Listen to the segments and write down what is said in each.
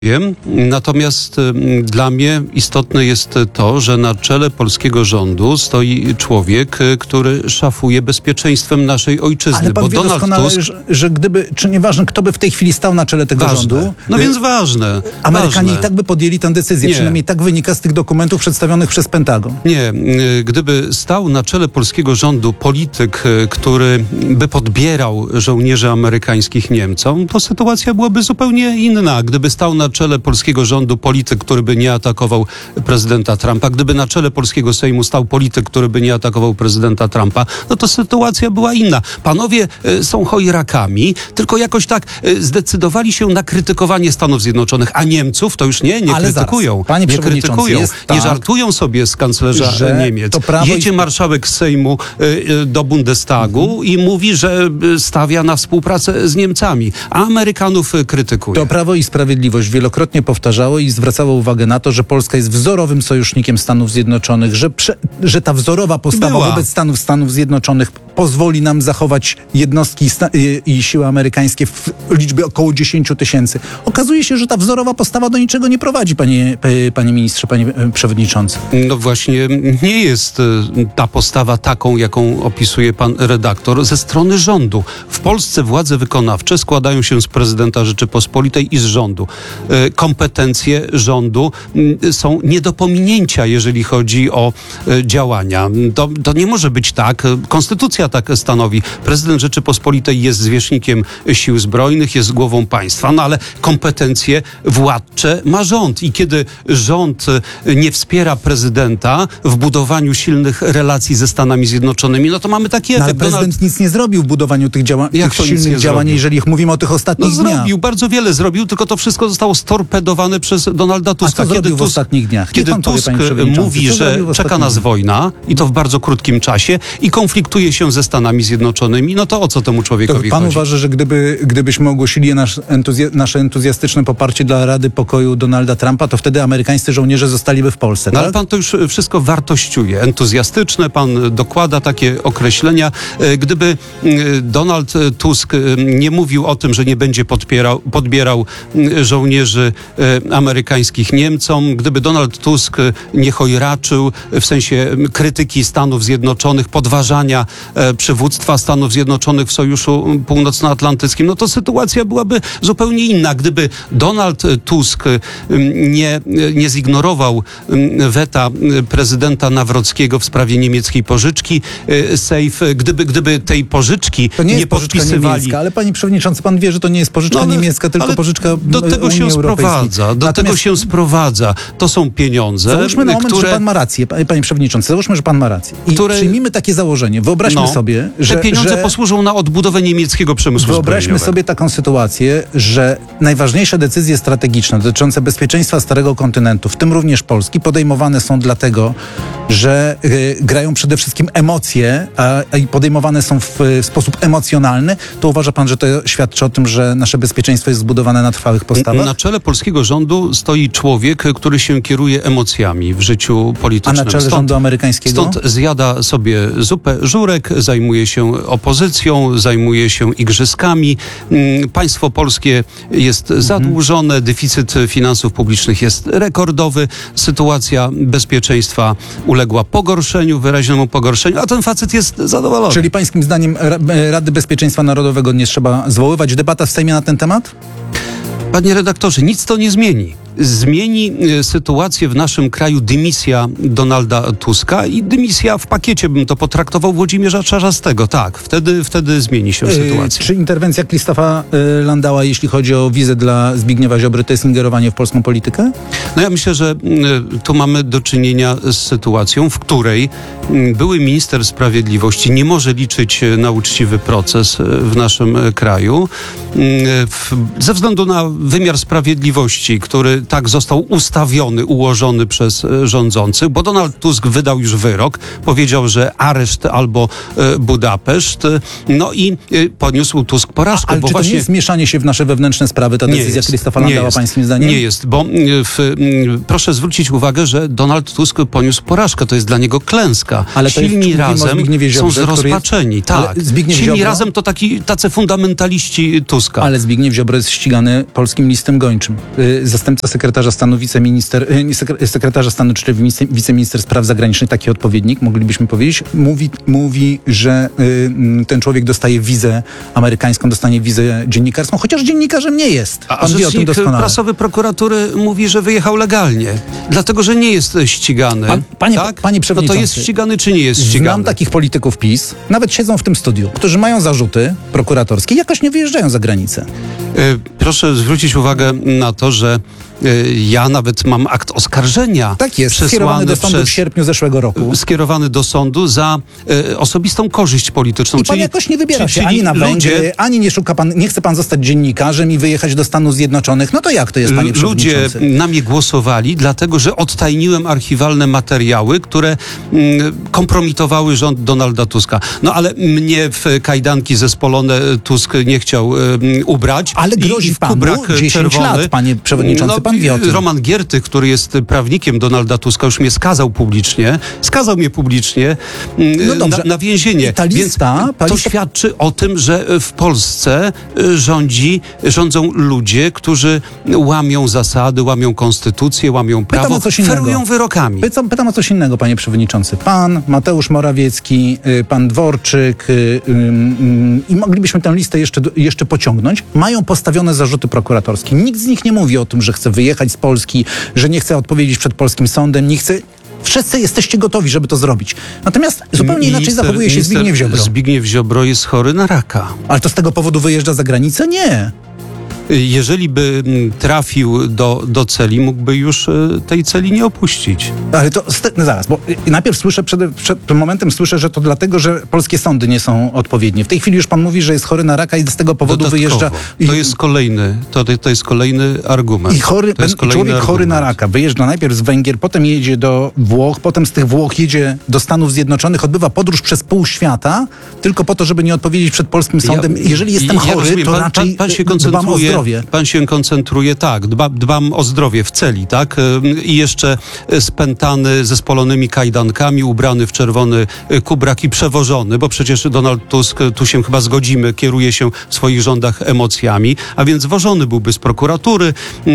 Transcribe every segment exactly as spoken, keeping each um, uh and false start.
Wiem. Natomiast y, dla mnie istotne jest to, że na czele polskiego rządu stoi człowiek, y, który szafuje bezpieczeństwem naszej ojczyzny. Ale pan bo wie Donald doskonale, Tusk... że, że gdyby, czy nieważne, kto by w tej chwili stał na czele tego ważne. rządu... No więc ważne. Amerykanie ważne. i tak by podjęli tę decyzję. Nie. Przynajmniej tak wynika z tych dokumentów przedstawionych przez Pentagon. Nie. y, Gdyby stał na czele polskiego rządu polityk, y, który by podbierał żołnierzy amerykańskich Niemcom, to sytuacja byłaby zupełnie inna. Gdyby stał na czele polskiego rządu polityk, który by nie atakował prezydenta Trumpa, gdyby na czele polskiego Sejmu stał polityk, który by nie atakował prezydenta Trumpa, no to sytuacja była inna. Panowie y, są chojrakami, tylko jakoś tak y, zdecydowali się na krytykowanie Stanów Zjednoczonych, a Niemców to już nie, nie Ale krytykują. zaraz, panie nie przewodniczący, krytykują, jest nie tak, żartują sobie z kanclerza że Niemiec. to prawo Jedzie i- marszałek Sejmu y, y, do Bundestagu Mhm. i mówi, że y, stawia na współpracę z Niemcami, a Amerykanów y, krytykuje. To Prawo i Sprawiedliwość wielokrotnie powtarzało i zwracało uwagę na to, że Polska jest wzorowym sojusznikiem Stanów Zjednoczonych, że, prze, że ta wzorowa postawa Była. wobec Stanów Stanów Zjednoczonych pozwoli nam zachować jednostki sta- i, i siły amerykańskie w liczbie około dziesięć tysięcy. Okazuje się, że ta wzorowa postawa do niczego nie prowadzi, panie, p- panie ministrze, panie e, przewodniczący. No właśnie nie jest y, ta postawa taką, jaką opisuje pan redaktor ze strony rządu. W Polsce władze wykonawcze składają się z prezydenta Rzeczypospolitej i z rządu. Y, Kompetencje rządu y, są nie do pominięcia, jeżeli chodzi o y, działania. To, to nie może być tak. Konstytucja tak stanowi. Prezydent Rzeczypospolitej jest zwierzchnikiem sił zbrojnych, jest głową państwa, no ale kompetencje władcze ma rząd. I kiedy rząd y, nie wspiera prezydenta w budowaniu silnych relacji ze Stanami Zjednoczonymi, no to mamy taki No, ale efekt. prezydent Donald... nic nie zrobił w budowaniu tych, działa- Jak tych to nic silnych nie działań, zrobił? jeżeli mówimy o tych No ostatnich dniach. zrobił, bardzo wiele zrobił, tylko to wszystko zostało storpedowane przez Donalda A Tuska. co zrobił w ostatnich dniach? Niech Kiedy pan powie, Tusk panie przewodniczący, mówi, co że zrobił w czeka ostatnich nas dniach? wojna i to w bardzo krótkim czasie i konfliktuje się ze Stanami Zjednoczonymi, no to o co temu To człowiekowi pan chodzi? uważa, że gdyby, gdybyśmy ogłosili nasz entuzja- nasze entuzjastyczne poparcie dla Rady Pokoju Donalda Trumpa, to wtedy amerykańscy żołnierze zostaliby w Polsce, No tak? ale pan to już wszystko wartościuje. Entuzjastyczne, pan dokłada takie określenia. E, Gdyby e, Donald Tusk e, nie mówił o tym, że nie będzie podpierał, podbierał e, żołnierzy e, amerykańskich Niemcom, gdyby Donald Tusk e, nie chojraczył w sensie m, krytyki Stanów Zjednoczonych, podważania e, przywództwa Stanów Zjednoczonych w Sojuszu Północnoatlantyckim, no to sytuacja byłaby zupełnie inna. Gdyby Donald Tusk e, nie, nie zignorował m, weta e, prezydenta Nawrockiego w sprawie niemieckiej pożyczki e, Safe, gdyby, gdyby tej pożyczki To nie nie jest pożyczka podpisywali. niemiecka, ale panie przewodniczący, pan wie, że to nie jest pożyczka No, ale- niemiecka, tylko ale pożyczka do m, tego Unii się Europejskiej. sprowadza. Do Natomiast tego się sprowadza. To są pieniądze, Załóżmy na moment, które... że pan ma rację, panie panie przewodniczący, załóżmy, że pan ma rację. I Które- przyjmijmy takie założenie. Wyobraźmy No, sobie, że... te pieniądze że... posłużą na odbudowę niemieckiego przemysłu Wyobraźmy zbrojeniowego. sobie taką sytuację, że najważniejsze decyzje strategiczne dotyczące bezpieczeństwa Starego Kontynentu, w tym również Polski, podejmowane są dlatego, że y, grają przede wszystkim emocje a, a i podejmowane są w, w sposób emocjonalny, to uważa pan, że to świadczy o tym, że nasze bezpieczeństwo jest zbudowane na trwałych postawach? Na czele polskiego rządu stoi człowiek, który się kieruje emocjami w życiu A politycznym. na czele Stąd- rządu amerykańskiego? Stąd zjada sobie zupę żurek, zajmuje się opozycją, zajmuje się igrzyskami. Mm, Państwo polskie jest zadłużone, deficyt finansów publicznych jest rekordowy, sytuacja bezpieczeństwa uległa pogorszeniu, wyraźnemu pogorszeniu, a ten facet jest zadowolony. Czyli pańskim zdaniem Ra- Rady Bezpieczeństwa Narodowego nie trzeba zwoływać? Debata w Sejmie na ten temat? Panie redaktorze, nic to nie zmieni. Zmieni e, sytuację w naszym kraju dymisja Donalda Tuska i dymisja w pakiecie, bym to potraktował, Włodzimierza Czarzastego. Tak, wtedy, wtedy zmieni się Yy, sytuacja. Czy interwencja Krzysztofa yy, Landała, jeśli chodzi o wizę dla Zbigniewa Ziobry, to jest ingerowanie w polską politykę? No ja myślę, że y, tu mamy do czynienia z sytuacją, w której y, były minister sprawiedliwości nie może liczyć y, na uczciwy proces y, w naszym y, kraju y, w, ze względu na wymiar sprawiedliwości, który tak został ustawiony, ułożony przez e, rządzących, bo Donald Tusk wydał już wyrok, powiedział, że areszt albo e, Budapeszt, e, no i e, poniósł Tusk porażkę. Ale bo czy to właśnie nie jest mieszanie się w nasze wewnętrzne sprawy, ta decyzja Krzysztofa Landała, jest, pańskim zdaniem? Nie jest, bo w, proszę zwrócić uwagę, że Donald Tusk poniósł porażkę. To jest dla niego klęska. Ale to jest- Silni mówimy o razem Zbigniewie są Ziobrze, który jest- zrozpaczeni. Ale Tak. Zbigniew Silni Ziobro- razem to taki, tacy fundamentaliści Tuska. Ale Zbigniew Ziobro jest ścigany polskim listem gończym. Y, Zastępca sekretarza stanu, wiceminister, y, nie, sekre- sekretarza stanu, czy wice- wiceminister spraw zagranicznych, taki odpowiednik, moglibyśmy powiedzieć, mówi, mówi że y, y, ten człowiek dostaje wizę amerykańską, dostanie wizę dziennikarską, chociaż dziennikarzem nie jest. A Pan wie o tym rzecznik doskonale. prasowy prokuratury mówi, że wyjechał legalnie. Dlatego, że nie jest ścigany. Pan- panie- tak? panie No to przewodniczący, jest ścigany, czy nie jest ścigany? Znam takich polityków PiS, nawet siedzą w tym studiu, którzy mają zarzuty prokuratorskie i jakoś nie wyjeżdżają za granicę. Y, Proszę zwrócić uwagę na to, że y, ja nawet mam akt oskarżenia Tak jest, skierowany przesłany do sądu przez, w sierpniu zeszłego roku. skierowany do sądu za y, osobistą korzyść polityczną. I pan jakoś nie wybiera czyli- się ani na czyli Węgry, ludzie, ani nie szuka pan, nie chce pan zostać dziennikarzem i wyjechać do Stanów Zjednoczonych. No to jak to jest, panie Ludzie przewodniczący? na mnie głosowali, dlatego że odtajniłem archiwalne materiały, które mm, kompromitowały rząd Donalda Tuska. No ale mnie w kajdanki zespolone Tusk nie chciał mm, ubrać. Ale grozi I, i w panu kubrak dziesięć czerwony. lat, panie przewodniczący, pan wie o tym. Roman Giertych, który jest prawnikiem Donalda Tuska, już mnie skazał publicznie. Skazał mnie publicznie mm, No dobrze. na, na więzienie. I ta lista- Więc ta to lista- świadczy o tym, że w Polsce y, rządzi, rządzą ludzie, którzy łamią zasady, łamią konstytucję, łamią Pytam prawo, o coś innego. ferują wyrokami. Pytam, pytam o coś innego, panie przewodniczący. Pan, Mateusz Morawiecki, y, pan Dworczyk y, y, y, i moglibyśmy tę listę jeszcze, do- jeszcze pociągnąć, mają postawione zarzuty prokuratorskie. Nikt z nich nie mówi o tym, że chce wyjechać z Polski, że nie chce odpowiedzieć przed polskim sądem, nie chce... Wszyscy jesteście gotowi, żeby to zrobić. Natomiast zupełnie inaczej Minister- zachowuje się minister Zbigniew Ziobro. Zbigniew Ziobro jest chory na raka. Ale to z tego powodu wyjeżdża za granicę? Nie. Jeżeli by mm, trafił do, do celi, mógłby już y, tej celi nie opuścić. Ale to ste- no zaraz, bo y, najpierw słyszę, przed, przed tym momentem słyszę, że to dlatego, że polskie sądy nie są odpowiednie. W tej chwili już pan mówi, że jest chory na raka i z tego powodu Dodatkowo. wyjeżdża... I, To jest kolejny, to, to jest kolejny argument. I chory, to jest ten człowiek chory na raka wyjeżdża najpierw z Węgier, potem jedzie do Włoch, potem z tych Włoch jedzie do Stanów Zjednoczonych, odbywa podróż przez pół świata, tylko po to, żeby nie odpowiedzieć przed polskim sądem. Ja- Jeżeli jestem ja chory, rozumiem. to pan, raczej pan, pan się dbam o koncentruje, zdrowie. Pan się koncentruje, tak, dba, dbam o zdrowie w celi, tak? Ym, I jeszcze spętany ze spolonymi kajdankami, ubrany w czerwony y, kubrak i przewożony, bo przecież Donald Tusk, tu się chyba zgodzimy, kieruje się w swoich rządach emocjami, a więc wożony byłby z prokuratury,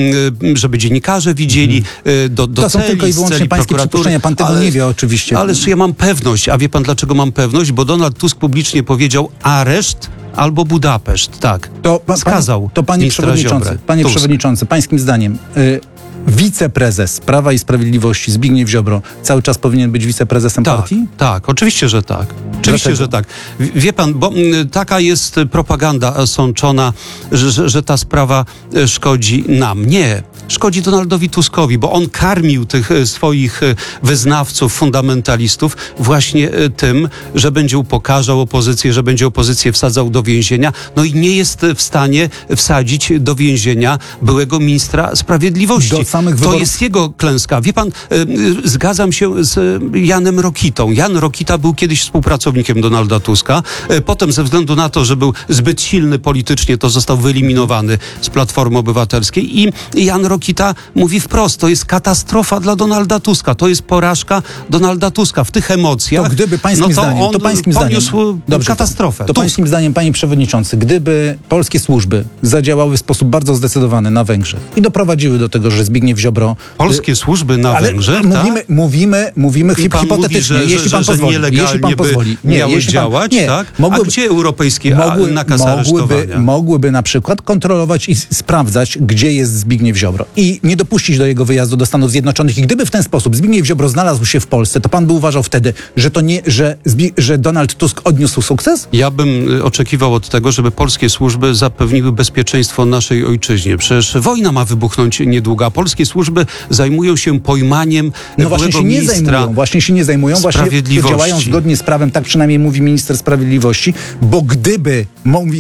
y, żeby dziennikarze widzieli y, do, do To są celi, tylko i z wyłącznie celi pańskie prokuratury. przypuszczenia. Pan tego Ale- nie wie oczywiście. Ależ ja mam pewność, a wie pan dlaczego mam pewność? Bo Donald Tusk publicznie powiedział areszt albo Budapeszt, tak. To, pa- Skazał to panie ministra przewodniczący, Ziobrę. panie Tusk. przewodniczący, pańskim zdaniem y, wiceprezes Prawa i Sprawiedliwości Zbigniew Ziobro cały czas powinien być wiceprezesem Tak, partii? tak, oczywiście, że tak. Oczywiście, Dlaczego? że tak. W- Wie pan, bo mm, taka jest propaganda e, sączona, że, że, że ta sprawa e, szkodzi nam. Nie. Szkodzi Donaldowi Tuskowi, bo on karmił tych e, swoich e, wyznawców, fundamentalistów właśnie e, tym, że będzie upokarzał opozycję, że będzie opozycję wsadzał do więzienia. No i nie jest e, w stanie wsadzić do więzienia byłego ministra sprawiedliwości. Do samych to wyborów- jest jego klęska. Wie pan, y, y, zgadzam się z y, Janem Rokitą. Jan Rokita był kiedyś współpracownikiem Donalda Tuska. Y, Potem ze względu na to, że był zbyt silny politycznie, to został wyeliminowany z Platformy Obywatelskiej. I Jan Rokita mówi wprost, to jest katastrofa dla Donalda Tuska. To jest porażka Donalda Tuska. W tych emocjach, To gdyby pańskim no to zdaniem, on to pańskim poniósł zdaniem, dobrze, katastrofę. To, to Tusk. pańskim zdaniem, panie przewodniczący, gdyby polskie służby zadziałały w sposób bardzo zdecydowany na Węgrzech i doprowadziły do tego, że Zbigniew Ziobro... Polskie służby na Ale Węgrzech, mówimy, tak? mówimy, mówimy I pan hipotetycznie, mówi, że, jeśli że, pan że pozwoli. nielegalnie Jeśli pan pozwoli. by miały jeśli pan- działać, nie, tak? mogłyby- A gdzie europejskie mogły, a, nakaz mogłyby, aresztowania? mogłyby na przykład kontrolować i s- sprawdzać, gdzie jest Zbigniew Ziobro i nie dopuścić do jego wyjazdu do Stanów Zjednoczonych. I gdyby w ten sposób Zbigniew Ziobro znalazł się w Polsce, to pan by uważał wtedy, że to nie, że, Zbi- że Donald Tusk odniósł sukces? Ja bym y, oczekiwał od tego, żeby polskie służby zapewniły bezpieczeństwo naszej ojczyźnie. Przecież wojna ma wybuchnąć niedługo, a polskie służby zajmują się pojmaniem No właśnie byłego się nie ministra zajmują, właśnie się nie zajmują, właśnie sprawiedliwości. działają zgodnie z prawem, tak przynajmniej mówi minister sprawiedliwości, bo gdyby, mówi tak,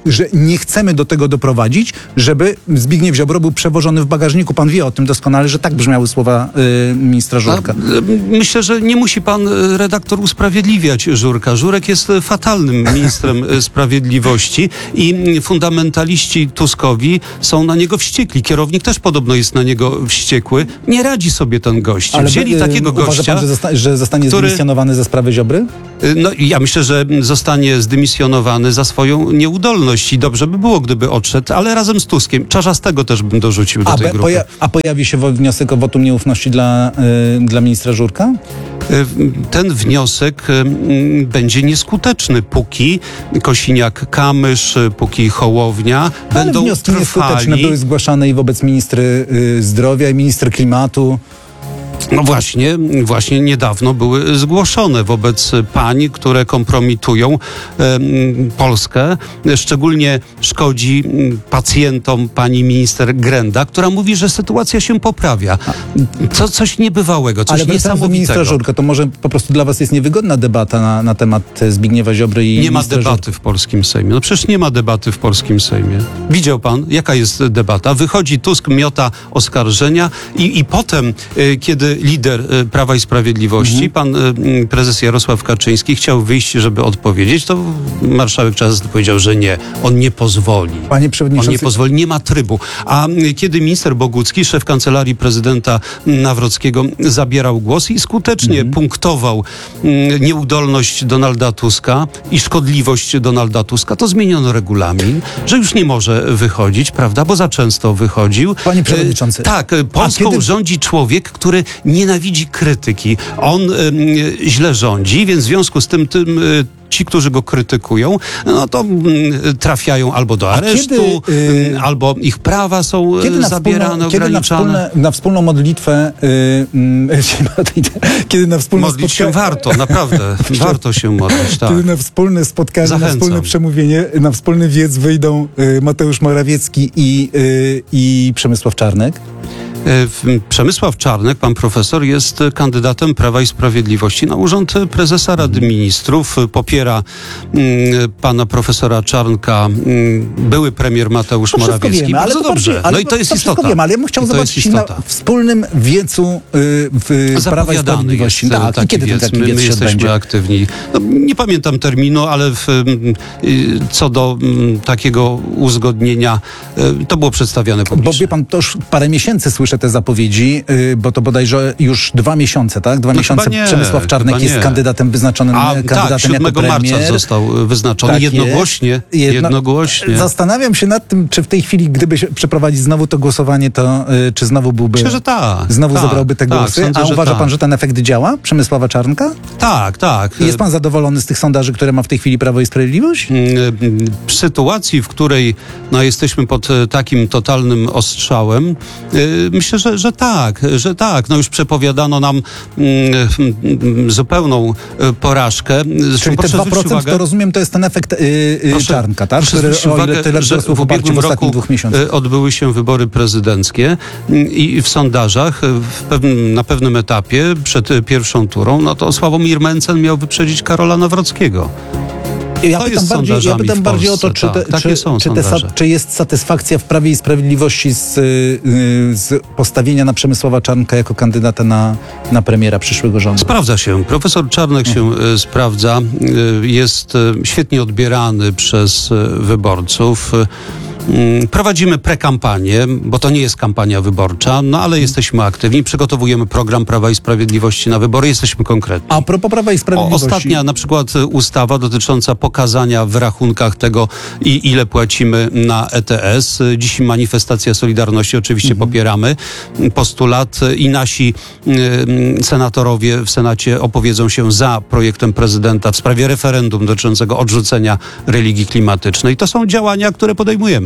że nie chcemy do tego doprowadzić, żeby Zbigniew Ziobro był przewożony w bagażniku. Pan wie o tym doskonale, że tak brzmiały słowa y, ministra Żurka. A, myślę, że nie musi pan redaktor usprawiedliwiać Żurka. Żurek jest fatalnym ministrem sprawiedliwości i fundamentaliści Tuskowi są na niego wściekli. Kierownik też podobno jest na niego wściekły. Nie radzi sobie ten gość. Ale Wzięli y, takiego uważa gościa, pan, że, zosta- że zostanie który- zdymisjonowany ze sprawy Ziobry? no ja myślę, że zostanie zdymisjonowany za swoją nieudolność i dobrze by było, gdyby odszedł, ale razem z Tuskiem. Czarzastego też bym dorzucił do A, tej be- grupy. poja- a pojawi się wo- wniosek o wotum nieufności dla, y, dla ministra Żurka? Ten wniosek mm, będzie nieskuteczny, póki Kosiniak-Kamysz, póki Hołownia Ale będą wnioski nieskuteczne trwali. były zgłaszane i wobec ministry y, zdrowia i minister klimatu. No właśnie, właśnie niedawno były zgłoszone wobec pań, które kompromitują em, Polskę. Szczególnie szkodzi m, pacjentom pani minister Grenda, która mówi, że sytuacja się poprawia. Co, coś niebywałego, coś Ale wracając do ministra niesamowitego. Żurka, to może po prostu dla was jest niewygodna debata na, na temat e, Zbigniewa Ziobry i Nie ma ministra debaty w polskim Sejmie. No przecież nie ma debaty w polskim Sejmie. Widział pan, jaka jest debata? Wychodzi Tusk, miota oskarżenia i, i potem, y, kiedy lider y, Prawa i Sprawiedliwości, pan y, prezes Jarosław Kaczyński chciał wyjść, żeby odpowiedzieć, to marszałek Czarnecki powiedział, że nie, on nie pozwoli. Panie On przewodniczący, nie pozwoli, nie ma trybu. A y, kiedy minister Bogucki, szef kancelarii prezydenta Nawrockiego, zabierał głos i skutecznie Mhm. punktował y, nieudolność Donalda Tuska i szkodliwość Donalda Tuska, to zmieniono regulamin, że już nie może wychodzić, prawda, bo za często wychodził. Panie przewodniczący, Y, tak, y, Polską kiedy- rządzi człowiek, który nienawidzi krytyki. On y, y, źle rządzi, więc w związku z tym, tym y, ci, którzy go krytykują, no to y, trafiają albo do aresztu, kiedy, y, y, albo ich prawa są y, kiedy na, zabierane, wspólną, kiedy na, ograniczane. wspólne, na wspólną modlitwę, y, mm, kiedy na wspólne Modlić się spotkanie, warto, naprawdę. Warto się modlić, tak. kiedy na wspólne spotkanie, na Zachęcam. wspólne przemówienie, na wspólny wiec wyjdą y, Mateusz Morawiecki i, y, i Przemysław Czarnek. W- Przemysław Czarnek, pan profesor, jest kandydatem Prawa i Sprawiedliwości na urząd prezesa Rady Ministrów. Popiera mm, pana profesora Czarnka mm, były premier Mateusz To wszystko Morawiecki. wiemy, ale Bardzo to dobrze. bardziej- ale No i to jest to wszystko istota. Wiemy, ale ja bym chciał I to jest zobaczyć na istota. wspólnym wiecu y, w Prawa i Zapowiadany Sprawiedliwości. jest Tak, i taki kiedy ten wiec. taki My, wiec my się jesteśmy odbędzie? aktywni. No, nie pamiętam terminu, ale w, mm, y, co do mm, takiego uzgodnienia, y, to było przedstawiane Bo publicznie. wie pan, to już parę miesięcy słyszę te zapowiedzi, yy, bo to bodajże już dwa miesiące, tak? Dwa No miesiące chyba nie, Przemysław Czarnek chyba jest nie. kandydatem wyznaczonym, A kandydatem tak, siódmego jako premier. marca został wyznaczony Tak jednogłośnie. jest. Jedno- Jednogłośnie. Zastanawiam się nad tym, czy w tej chwili, gdyby się przeprowadzić znowu to głosowanie, to yy, czy znowu byłby... Myślę, że tak. Znowu tak, zebrałby te tak, głosy. sądzę, A że uważa tak. pan, że ten efekt działa? Przemysława Czarnka? Tak, tak. Jest pan zadowolony z tych sondaży, które ma w tej chwili Prawo i Sprawiedliwość? W sytuacji, w której no, jesteśmy pod e, takim totalnym ostrzałem, e, myślę, że, że tak, że tak. No już przepowiadano nam mm, mm, zupełną e, porażkę. Zresztą Czyli te proszę dwa zwrócić procent, uwagę- to rozumiem, to jest ten efekt yy, yy, Proszę- Czarnka, tak? proszę Który, zwrócić o ile uwagę, tyle że wzrosło w poparcie w ubiegłym ostatnich roku dwóch miesiącach. e, odbyły się wybory prezydenckie mm, i w sondażach e, w pewnym, na pewnym etapie przed e, pierwszą turą, no to Sławomir Mencen miał wyprzedzić Karola Nawrockiego. Ja To pytam, jest bardziej, ja sondażami pytam w bardziej o to, Polsce, czy, te, tak. Takie czy, są czy, te, sa- sondaże. czy jest satysfakcja w Prawie i Sprawiedliwości z, yy, z postawienia na Przemysława Czarnka jako kandydata na, na premiera przyszłego rządu. Sprawdza się. Profesor Czarnek się e, sprawdza. E, Jest e, świetnie odbierany przez e, wyborców. E, mm, Prowadzimy prekampanię, bo to nie jest kampania wyborcza, no ale jesteśmy aktywni. Przygotowujemy program Prawa i Sprawiedliwości na wybory. Jesteśmy konkretni. A propos Prawa i O, Sprawiedliwości. ostatnia na przykład e, ustawa dotycząca pokazania w rachunkach tego, i ile płacimy na E T S. E, Dziś manifestacja Solidarności, oczywiście popieramy postulat e, i nasi e, m, senatorowie w Senacie opowiedzą się za projektem prezydenta w sprawie referendum dotyczącego odrzucenia religii klimatycznej. To są działania, które podejmujemy.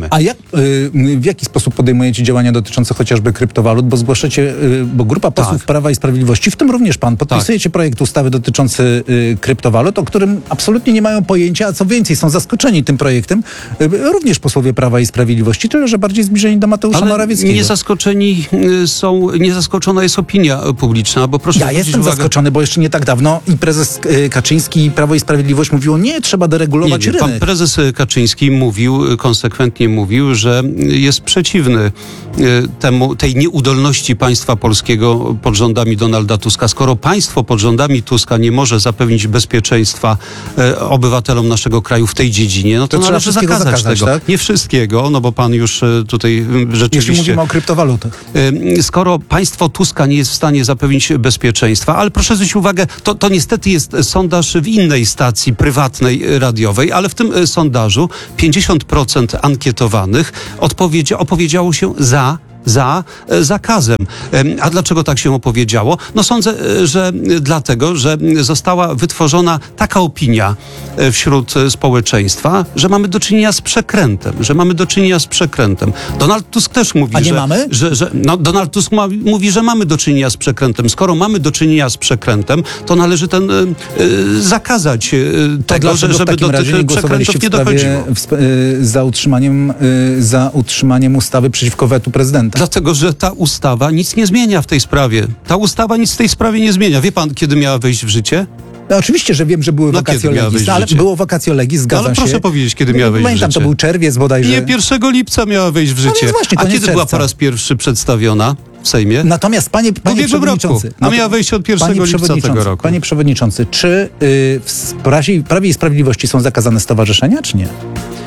wiemy. A jak, y, w jaki sposób podejmujecie działania dotyczące chociażby kryptowalut? Bo zgłaszacie, y, bo grupa posłów Tak. Prawa i Sprawiedliwości, w tym również pan, podpisujecie projekt ustawy dotyczący y, kryptowalut, o którym absolutnie nie mają pojęcia, a co więcej, są zaskoczeni tym projektem, y, również posłowie Prawa i Sprawiedliwości, tyle że bardziej zbliżeni do Mateusza Ale Morawieckiego. nie zaskoczeni y, są, nie zaskoczona jest opinia publiczna, bo proszę Ja zwrócić jestem uwagę, zaskoczony, bo jeszcze nie tak dawno i prezes y, Kaczyński i Prawo i Sprawiedliwość mówiło, nie, trzeba deregulować Nie, nie. Pan rynek. prezes Kaczyński mówił, konsekwentnie mówił, że jest przeciwny e, temu, tej nieudolności państwa polskiego pod rządami Donalda Tuska. Skoro państwo pod rządami Tuska nie może zapewnić bezpieczeństwa e, obywatelom naszego kraju w tej dziedzinie, no to, To trzeba należy wszystkiego zakazać, zakazać, tego. tak? Nie wszystkiego, no bo pan już e, tutaj m, rzeczywiście... Jeśli mówimy o kryptowalutach. E, Skoro państwo Tuska nie jest w stanie zapewnić bezpieczeństwa, ale proszę zwrócić uwagę, to, to niestety jest sondaż w innej stacji prywatnej radiowej, ale w tym e, sondażu pięćdziesiąt procent ankietowanych odpowiedzi, opowiedziało się za za e, zakazem. Em, A dlaczego tak się opowiedziało? No sądzę, e, że dlatego, że została wytworzona taka opinia e, wśród e, społeczeństwa, że mamy do czynienia z przekrętem, że mamy do czynienia z przekrętem. Donald Tusk też mówi, A nie że, mamy? że, że no, Donald Tusk ma, mówi, że mamy do czynienia z przekrętem. Skoro mamy do czynienia z przekrętem, to należy ten e, e, zakazać e, tego, Dlaczego że, w żeby takim do razie nie tych głosowaliście przekrętów w nie sprawie dochodziło? w sp- y, za, utrzymaniem, y, za utrzymaniem ustawy przeciwko wetu prezydenta? Dlatego, że ta ustawa nic nie zmienia w tej sprawie. Ta ustawa nic w tej sprawie nie zmienia. Wie pan, kiedy miała wejść w życie? No, oczywiście, że wiem, że były No, vacatio kiedy miała legis, wejść w no, ale życie? było vacatio legis, zgadzam Ale proszę się. powiedzieć, kiedy miała wejść w Pamiętam, życie. to był czerwiec bodajże. Nie, pierwszego lipca miała wejść w życie. więc właśnie, A koniec kiedy była czerwca. po raz pierwszy przedstawiona w Sejmie? Natomiast panie, W panie ubiegłym roku. przewodniczący... A miała wejść od pierwszego panie lipca przewodniczący, tego roku. Panie przewodniczący, czy y, w Prawie, Prawie i Sprawiedliwości są zakazane stowarzyszenia, czy nie?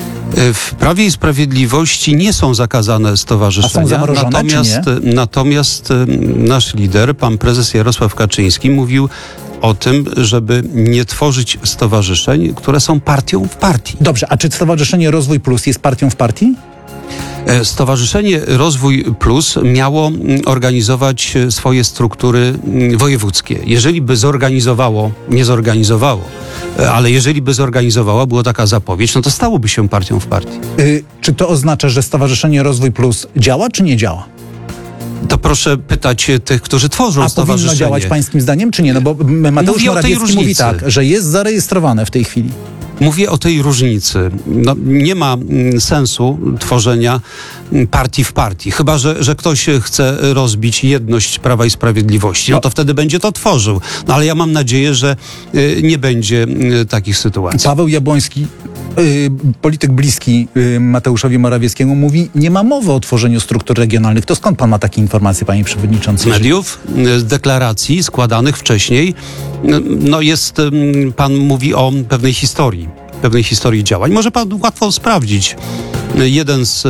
W Prawie i Sprawiedliwości nie są zakazane stowarzyszenia. A są zamrożone, natomiast, czy natomiast em, nasz lider, pan prezes Jarosław Kaczyński, mówił o tym, żeby nie tworzyć stowarzyszeń, które są partią w partii. Dobrze, a czy Stowarzyszenie Rozwój Plus jest partią w partii? E, Stowarzyszenie Rozwój Plus miało mm, organizować e, swoje struktury mm, wojewódzkie. Jeżeli by zorganizowało, nie zorganizowało, e, ale jeżeli by zorganizowało, była taka zapowiedź, no to stałoby się partią w partii. Y, czy to oznacza, że Stowarzyszenie Rozwój Plus działa, czy nie działa? To proszę pytać e, tych, którzy tworzą A powinno stowarzyszenie. działać pańskim zdaniem, czy nie? No bo m, Mateusz Mówię o tej Morawiecki mówi różnicy. tak, że jest zarejestrowane w tej chwili. Mówię o tej różnicy. No, nie ma mm, sensu tworzenia mm, partii w partii. Chyba, że, że ktoś chce rozbić jedność Prawa i Sprawiedliwości. No, No. to wtedy będzie to tworzył. No ale ja mam nadzieję, że y, nie będzie y, takich sytuacji. Paweł Jabłoński, y, polityk bliski y, Mateuszowi Morawieckiemu, mówi, nie ma mowy o tworzeniu struktur regionalnych. To skąd pan ma takie informacje, panie przewodniczący? Z mediów, y, z deklaracji składanych wcześniej, y, no jest, y, pan mówi o pewnej historii. pewnej historii działań. Może pan łatwo sprawdzić. Jeden z y,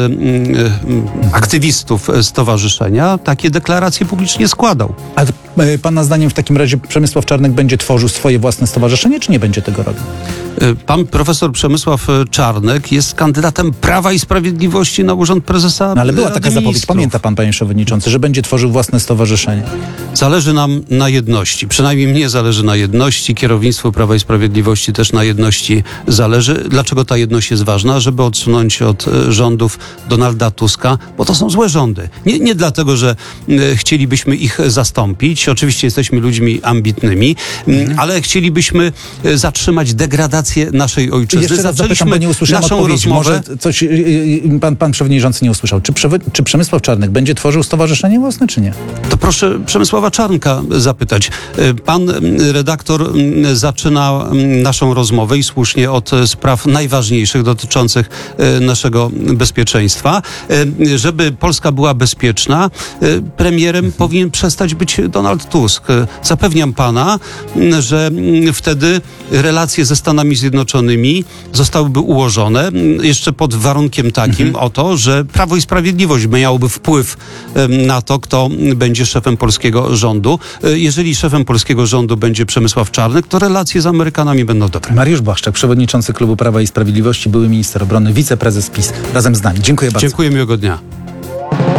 y, aktywistów stowarzyszenia takie deklaracje publicznie składał. A y, pana zdaniem w takim razie Przemysław Czarnek będzie tworzył swoje własne stowarzyszenie, czy nie będzie tego robił? Y, Pan profesor Przemysław Czarnek jest kandydatem Prawa i Sprawiedliwości na urząd prezesa No, ale była Rady taka zapowiedź, Ministrów. pamięta pan, panie przewodniczący, że będzie tworzył własne stowarzyszenie. Zależy nam na jedności. Przynajmniej mnie zależy na jedności. Kierownictwu Prawa i Sprawiedliwości też na jedności zależy. Dlaczego ta jedność jest ważna? Żeby odsunąć od e, rządów Donalda Tuska, bo to są złe rządy. Nie, nie dlatego, że e, chcielibyśmy ich zastąpić. Oczywiście jesteśmy ludźmi ambitnymi, m, ale chcielibyśmy e, zatrzymać degradację naszej ojczyzny. Jeszcze raz zapytam, bo nie usłyszałem naszą odpowiedzi. rozmowę. Może coś y, y, pan, pan przewodniczący nie usłyszał. Czy, przewy, czy Przemysław Czarnek będzie tworzył stowarzyszenie własne, czy nie? To proszę Przemysława Czarnka zapytać. Pan redaktor zaczyna naszą rozmowę i słusznie od spraw najważniejszych dotyczących naszego bezpieczeństwa. Żeby Polska była bezpieczna, premierem powinien przestać być Donald Tusk. Zapewniam pana, że wtedy relacje ze Stanami Zjednoczonymi zostałyby ułożone jeszcze pod warunkiem takim mhm. oto, że Prawo i Sprawiedliwość miałoby wpływ na to, kto będzie szefem polskiego rządu. Jeżeli szefem polskiego rządu będzie Przemysław Czarnek, to relacje z Amerykanami będą dobre. Mariusz Błaszczak, przewodniczący Klubu Prawa i Sprawiedliwości, były minister obrony, wiceprezes PiS, razem z nami. Dziękuję bardzo. Dziękuję, miłego dnia.